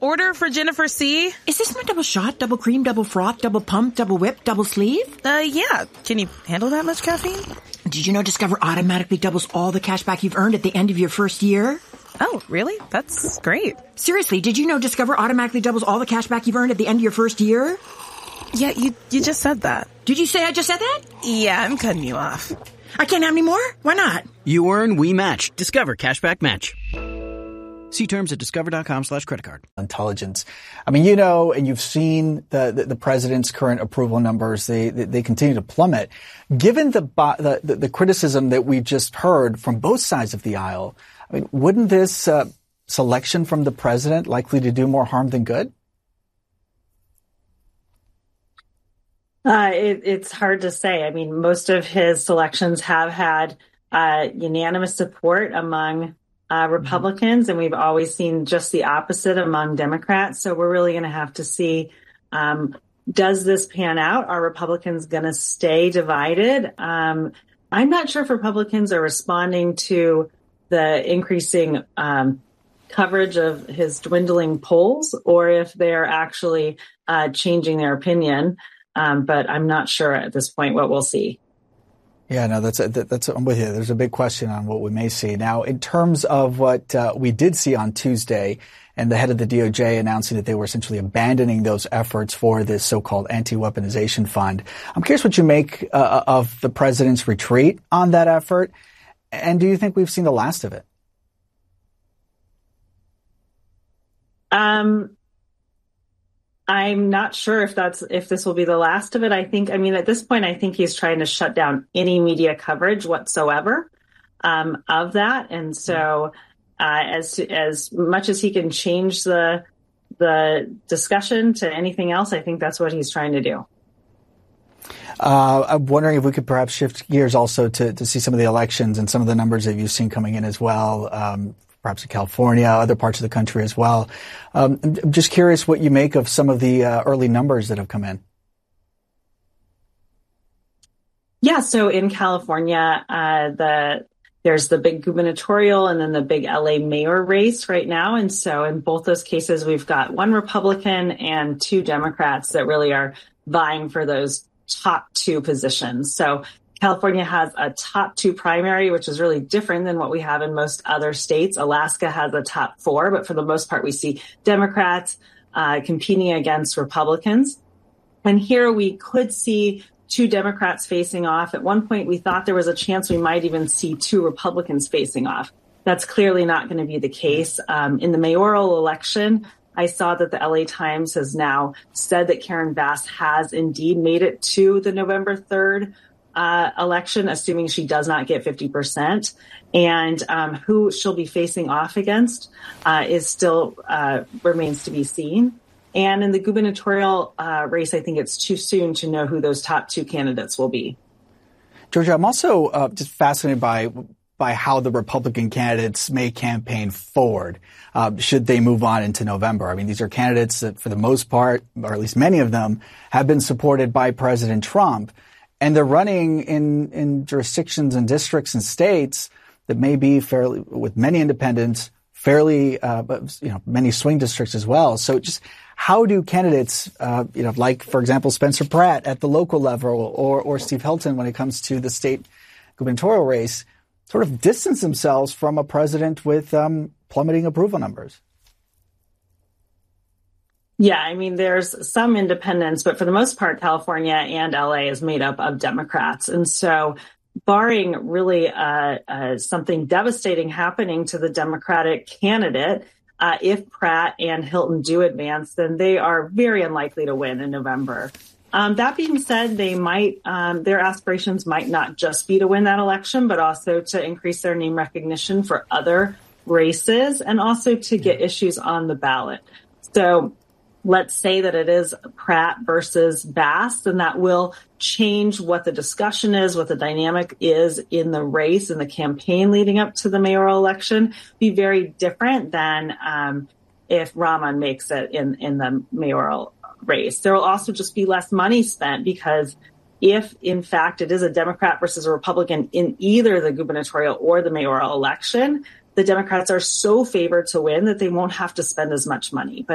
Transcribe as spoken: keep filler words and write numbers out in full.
order for Jennifer C. Is this my double shot, double cream, double froth, double pump, double whip, double sleeve? Uh, yeah. Can you handle that much caffeine? Did you know Discover automatically doubles all the cash back you've earned at the end of your first year? Oh, really? That's great. Seriously, did you know Discover automatically doubles all the cash back you've earned at the end of your first year? Yeah, you you just said that. Did you say I just said that? Yeah, I'm cutting you off. I can't have any more? Why not? You earn, we match. Discover Cashback Match. See terms at discover.com slash credit card. Intelligence. I mean, you know, and you've seen the, the, the president's current approval numbers. They, they, they continue to plummet. Given the, the, the criticism that we've just heard from both sides of the aisle, I mean, wouldn't this uh, selection from the president likely to do more harm than good? Uh, it, it's hard to say. I mean, most of his selections have had uh, unanimous support among uh, Republicans, mm-hmm. and we've always seen just the opposite among Democrats. So we're really going to have to see, um, does this pan out? Are Republicans going to stay divided? Um, I'm not sure if Republicans are responding to the increasing um, coverage of his dwindling polls, or if they're actually uh, changing their opinion. Um, but I'm not sure at this point what we'll see. Yeah, no, that's, a, that's, a, I'm with you. There's a big question on what we may see. Now, in terms of what uh, we did see on Tuesday, and the head of the D O J announcing that they were essentially abandoning those efforts for this so-called anti-weaponization fund. I'm curious what you make uh, of the president's retreat on that effort, and do you think we've seen the last of it? Um. I'm not sure if that's if this will be the last of it. I think, I mean, at this point, I think he's trying to shut down any media coverage whatsoever um, of that. And so, uh, as as much as he can change the the discussion to anything else, I think that's what he's trying to do. Uh, I'm wondering if we could perhaps shift gears also to to see some of the elections and some of the numbers that you've seen coming in as well. Um, perhaps in California, other parts of the country as well. Um, I'm just curious what you make of some of the uh, early numbers that have come in. Yeah, so in California, uh, the there's the big gubernatorial and then the big L A mayor race right now. And so in both those cases, we've got one Republican and two Democrats that really are vying for those top two positions. So California has a top two primary, which is really different than what we have in most other states. Alaska has a top four, but for the most part, we see Democrats uh, competing against Republicans. And here we could see two Democrats facing off. At one point, we thought there was a chance we might even see two Republicans facing off. That's clearly not going to be the case. Um, in the mayoral election, I saw that the L A Times has now said that Karen Bass has indeed made it to the November third Uh, election, assuming she does not get fifty percent. And um, who she'll be facing off against uh, is still uh, remains to be seen. And in the gubernatorial uh, race, I think it's too soon to know who those top two candidates will be. Georgia, I'm also uh, just fascinated by by how the Republican candidates may campaign forward uh, should they move on into November. I mean, these are candidates that, for the most part, or at least many of them, have been supported by President Trump. And they're running in, in jurisdictions and districts and states that may be fairly, with many independents, fairly, uh, but, you know, many swing districts as well. So just how do candidates, uh, you know, like, for example, Spencer Pratt at the local level or, or Steve Hilton when it comes to the state gubernatorial race, sort of distance themselves from a president with um, plummeting approval numbers? Yeah, I mean, there's some independents, but for the most part, California and L A is made up of Democrats. And so barring really uh, uh, something devastating happening to the Democratic candidate, uh, if Pratt and Hilton do advance, then they are very unlikely to win in November. Um, that being said, they might, um, their aspirations might not just be to win that election, but also to increase their name recognition for other races and also to get issues on the ballot. So let's say that it is Pratt versus Bass, then that will change what the discussion is, what the dynamic is in the race and the campaign leading up to the mayoral election. Be very different than um, if Rahman makes it in, in the mayoral race. There will also just be less money spent because if, in fact, it is a Democrat versus a Republican in either the gubernatorial or the mayoral election, the Democrats are so favored to win that they won't have to spend as much money. But